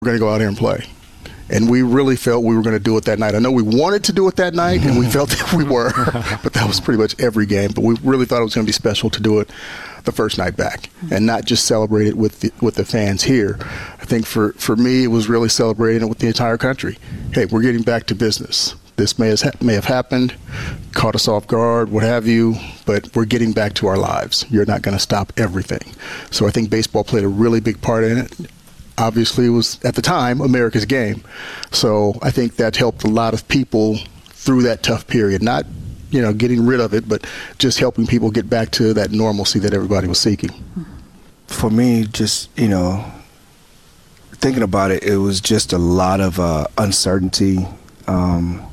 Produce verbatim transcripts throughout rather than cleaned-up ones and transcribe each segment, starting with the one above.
We're going to go out here and play. And we really felt we were going to do it that night. I know we wanted to do it that night, and we felt that we were, but that was pretty much every game. But we really thought it was going to be special to do it the first night back and not just celebrate it with the, with the fans here. I think for, for me, it was really celebrating it with the entire country. Hey, we're getting back to business. This may, has, may have happened, caught us off guard, what have you, but we're getting back to our lives. You're not going to stop everything. So I think baseball played a really big part in it. Obviously, it was, at the time, America's game. So I think that helped a lot of people through that tough period. Not, you know, getting rid of it, but just helping people get back to that normalcy that everybody was seeking. For me, just, you know, thinking about it, it was just a lot of uh, uncertainty. Um,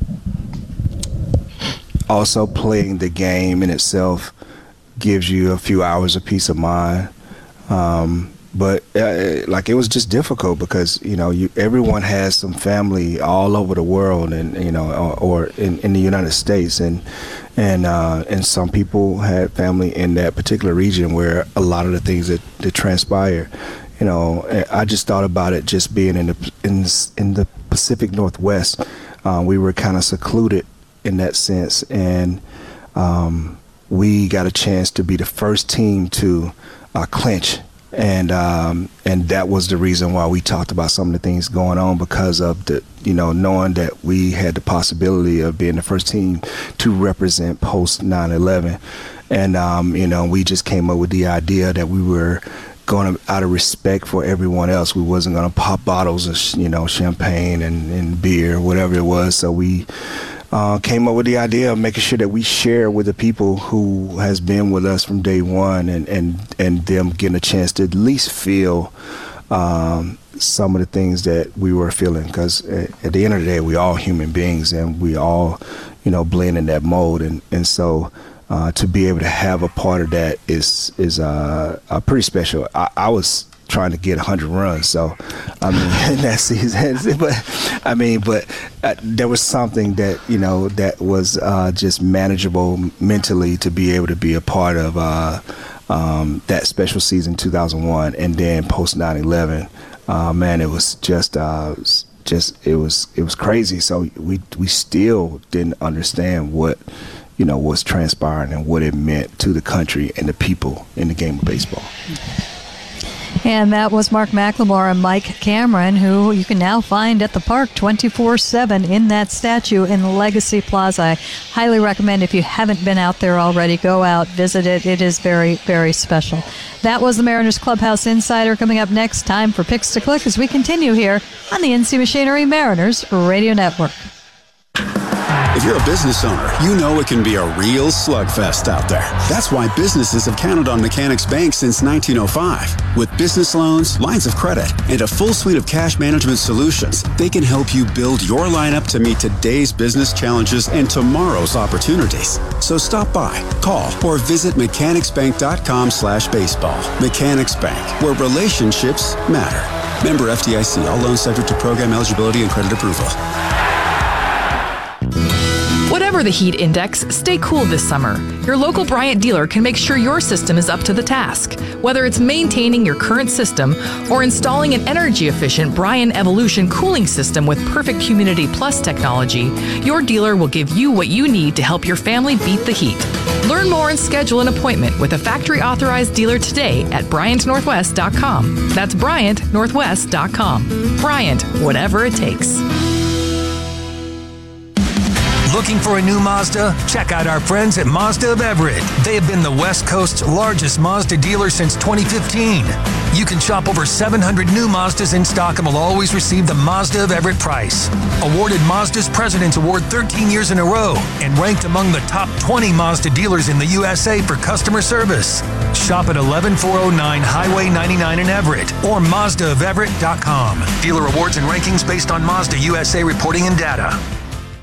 also, playing the game in itself gives you a few hours of peace of mind. Um, But uh, like it was just difficult because you know you everyone has some family all over the world and you know or, or in, in the United States and and uh, and some people had family in that particular region where a lot of the things that, that transpire. You know, I just thought about it just being in the in in the Pacific Northwest. Uh, we were kind of secluded in that sense, and um, we got a chance to be the first team to uh, clinch. And um, and that was the reason why we talked about some of the things going on because of the, you know, knowing that we had the possibility of being the first team to represent post nine eleven. And, um, you know, we just came up with the idea that we were going to, out of respect for everyone else, we wasn't going to pop bottles of, you know, champagne and, and beer, whatever it was. So we Uh, came up with the idea of making sure that we share with the people who has been with us from day one and, and, and them getting a chance to at least feel um, some of the things that we were feeling. Because at, at the end of the day, we all human beings and we all, you know, blend in that mold. And, and so uh, to be able to have a part of that is, is uh, uh, pretty special. I, I was trying to get one hundred runs. So, I mean, in that season, but I mean, but uh, there was something that, you know, that was uh, just manageable mentally to be able to be a part of uh, um, that special season two thousand one and then post nine eleven. Uh, man, it was just, uh, just, it was, it was crazy. So we, we still didn't understand what, you know, was transpiring and what it meant to the country and the people in the game of baseball. And that was Mark McLemore and Mike Cameron, who you can now find at the park twenty-four seven in that statue in Legacy Plaza. I highly recommend, if you haven't been out there already, go out, visit it. It is very, very special. That was the Mariners Clubhouse Insider. Coming up next, time for Picks to Click as we continue here on the N C Machinery Mariners Radio Network. If you're a business owner, you know it can be a real slugfest out there. That's why businesses have counted on Mechanics Bank since nineteen oh five. With business loans, lines of credit, and a full suite of cash management solutions, they can help you build your lineup to meet today's business challenges and tomorrow's opportunities. So stop by, call, or visit mechanicsbank.com slash baseball. Mechanics Bank, where relationships matter. Member F D I C. All loans subject to program eligibility and credit approval. Whatever the heat index, stay cool this summer. Your local Bryant dealer can make sure your system is up to the task. Whether it's maintaining your current system or installing an energy-efficient Bryant Evolution cooling system with Perfect Humidity Plus technology, your dealer will give you what you need to help your family beat the heat. Learn more and schedule an appointment with a factory-authorized dealer today at bryant northwest dot com. That's bryant northwest dot com. Bryant, whatever it takes. Looking for a new Mazda? Check out our friends at Mazda of Everett. They have been the West Coast's largest Mazda dealer since twenty fifteen. You can shop over seven hundred new Mazdas in stock and will always receive the Mazda of Everett price. Awarded Mazda's President's Award thirteen years in a row and ranked among the top twenty Mazda dealers in the U S A for customer service. Shop at eleven four oh nine Highway ninety-nine in Everett or Mazda of Everett dot com. Dealer awards and rankings based on Mazda U S A reporting and data.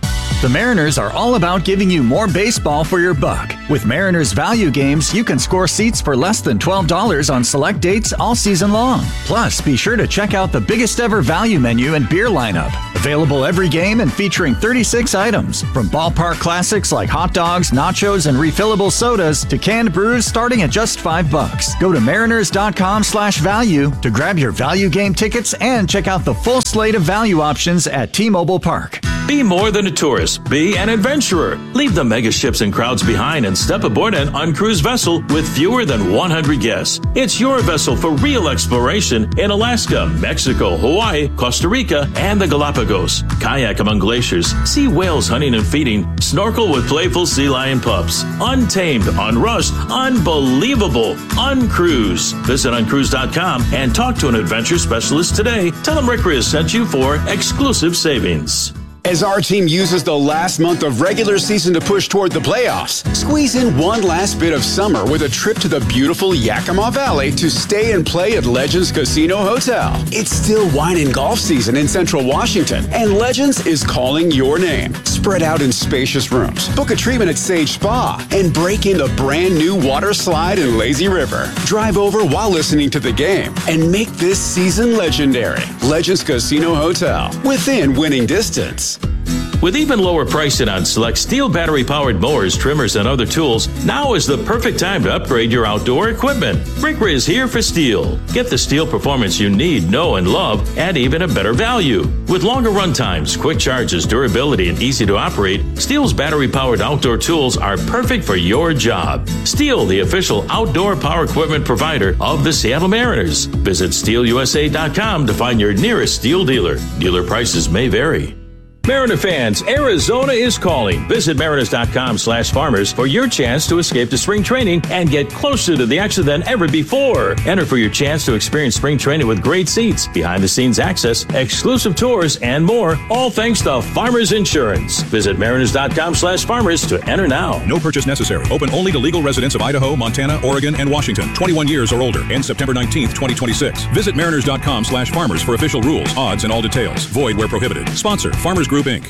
The Mariners are all about giving you more baseball for your buck. With Mariners Value Games, you can score seats for less than twelve dollars on select dates all season long. Plus, be sure to check out the biggest ever value menu and beer lineup. Available every game and featuring thirty-six items, from ballpark classics like hot dogs, nachos, and refillable sodas to canned brews starting at just five bucks. Go to mariners.com slash value to grab your value game tickets and check out the full slate of value options at T-Mobile Park. Be more than a tourist. Be an adventurer. Leave the mega ships and crowds behind and step aboard an uncruised vessel with fewer than one hundred guests. It's your vessel for real exploration in Alaska, Mexico, Hawaii, Costa Rica, and the Galapagos. Kayak among glaciers, see whales hunting and feeding, snorkel with playful sea lion pups. Untamed, unrushed, unbelievable, uncruise. Visit uncruise dot com and talk to an adventure specialist today. Tell them Rick Riz sent you for exclusive savings. As our team uses the last month of regular season to push toward the playoffs, squeeze in one last bit of summer with a trip to the beautiful Yakima Valley to stay and play at Legends Casino Hotel. It's still wine and golf season in Central Washington, and Legends is calling your name. Spread out in spacious rooms, book a treatment at Sage Spa, and break in the brand new water slide in Lazy River. Drive over while listening to the game and make this season legendary. Legends Casino Hotel, within winning distance. With even lower pricing on select steel battery-powered mowers, trimmers, and other tools, now is the perfect time to upgrade your outdoor equipment. Rick Riz here for STIHL. Get the STIHL performance you need, know, and love at even a better value. With longer run times, quick charges, durability, and easy to operate, STIHL's battery-powered outdoor tools are perfect for your job. STIHL, the official outdoor power equipment provider of the Seattle Mariners. Visit steel u s a dot com to find your nearest STIHL dealer. Dealer prices may vary. Mariner fans, Arizona is calling. Visit mariners.com slash farmers for your chance to escape to spring training and get closer to the action than ever before. Enter for your chance to experience spring training with great seats, behind-the-scenes access, exclusive tours, and more, all thanks to Farmers Insurance. Visit mariners.com slash farmers to enter now. No purchase necessary. Open only to legal residents of Idaho, Montana, Oregon, and Washington. twenty-one years or older. Ends September nineteenth, twenty twenty-six. Visit mariners.com slash farmers for official rules, odds, and all details. Void where prohibited. Sponsor, Farmers Group, Incorporated.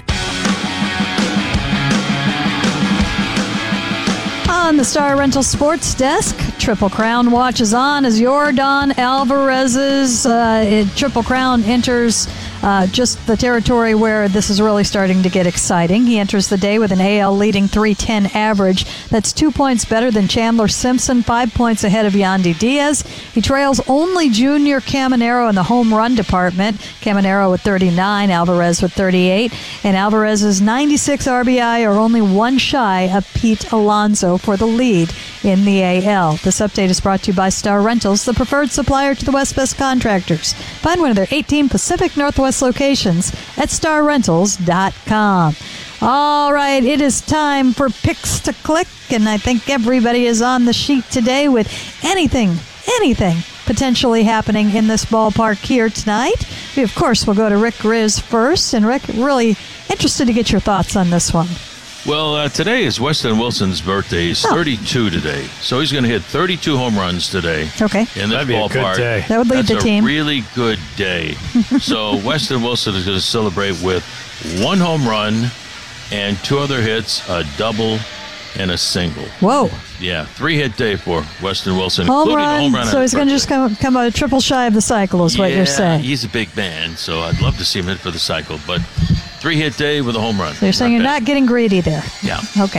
On the Star Rental Sports Desk, Triple Crown watches on as Yordan Alvarez's uh, Triple Crown enters uh, just the territory where this is really starting to get exciting. He enters the day with an A L leading three ten average. That's two points better than Chandler Simpson, five points ahead of Yandy Diaz. He trails only Junior Caminero in the home run department. Caminero with thirty-nine, Alvarez with thirty-eight. And Alvarez's ninety-six R B I are only one shy of Pete Alonso for the lead in the A L. This update is brought to you by Star Rentals, the preferred supplier to the West Best contractors. Find one of their eighteen Pacific Northwest locations at star rentals dot com. All right, it is time for Picks to Click, and I think everybody is on the sheet today with anything, anything potentially happening in this ballpark here tonight. We, of course, will go to Rick Riz first, and Rick, really interested to get your thoughts on this one. Well, uh, today is Weston Wilson's birthday. He's oh. thirty-two today, so he's going to hit thirty-two home runs today. Okay, in this That'd be ballpark. A good day. That would lead That's the a team. Really good day. So Weston Wilson is going to celebrate with one home run and two other hits, a double and a single. Whoa! Yeah, three-hit day for Weston Wilson, home including run, a home run. So he's going to just come come a triple shy of the cycle, is yeah, what you're saying. He's a big man, so I'd love to see him hit for the cycle, but three-hit day with a home run. So you're saying not you're bad. not getting greedy there. Yeah. Okay.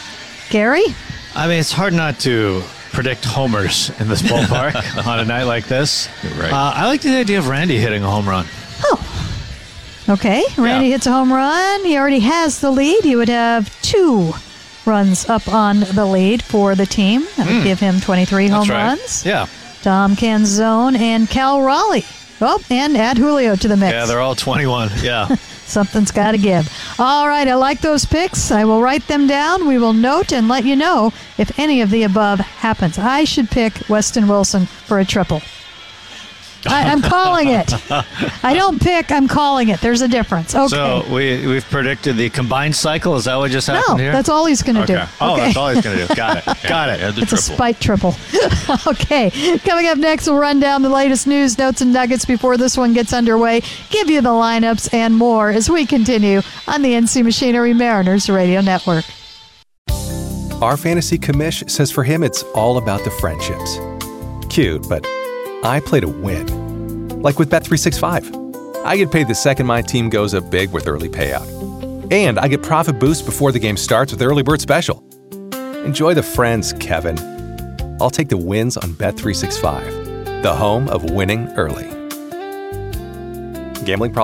Gary? I mean, it's hard not to predict homers in this ballpark on a night like this. You're right. Uh, I like the idea of Randy hitting a home run. Oh. Okay. Randy Yeah. hits a home run. He already has the lead. He would have two runs up on the lead for the team. That would Mm. give him twenty-three home That's right. runs. Yeah. Dom Canzone and Cal Raleigh. Oh, and add Julio to the mix. Yeah, they're all twenty-one. Yeah. Something's got to give. All right, I like those picks. I will write them down. We will note and let you know if any of the above happens. I should pick Weston Wilson for a triple. I, I'm calling it. I don't pick. I'm calling it. There's a difference. Okay. So we we've predicted the combined cycle. Is that what just happened no, here? that's all he's going to okay. do. Oh, okay. that's all he's going to do. Got it. Got it. It's a spite triple. Okay. Coming up next, we'll run down the latest news, notes, and nuggets before this one gets underway. Give you the lineups and more as we continue on the N C Machinery Mariners Radio Network. Our fantasy commish says for him it's all about the friendships. Cute, but I play to win. Like with Bet three sixty-five. I get paid the second my team goes up big with early payout. And I get profit boost before the game starts with Early Bird Special. Enjoy the friends, Kevin. I'll take the wins on Bet three sixty-five, the home of winning early. Gambling problem?